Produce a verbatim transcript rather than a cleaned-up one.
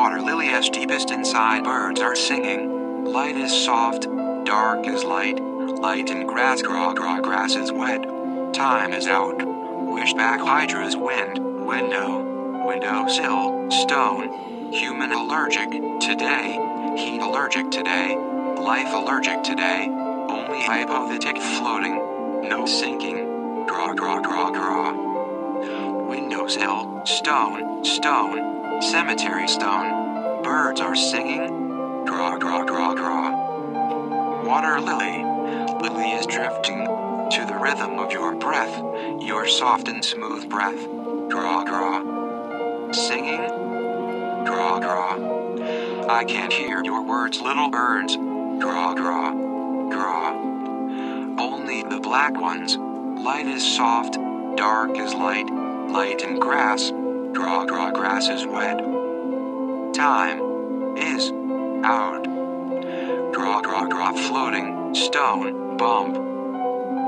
water lily as deepest inside birds are singing. Light is soft, dark is light, light in grass, graw, graw, grass is wet. Time is out. Wishback hydra's wind, window, windowsill, stone. Human allergic, today. Heat allergic today. Life allergic today. Only hypothetic floating. No sinking. Draw, draw, draw, draw. Windowsill, stone, stone. Cemetery stone. Birds are singing. Draw, draw, draw, draw. Water lily. Lily is drifting to the rhythm of your breath, your soft and smooth breath. Draw, draw. Singing. Draw, draw. I can't hear your words, little birds. Draw, draw. Draw. Only the black ones. Light is soft, dark is light, light in grass. Draw, draw, grass is wet. Time is out. Draw, draw, draw, floating, stone, bump.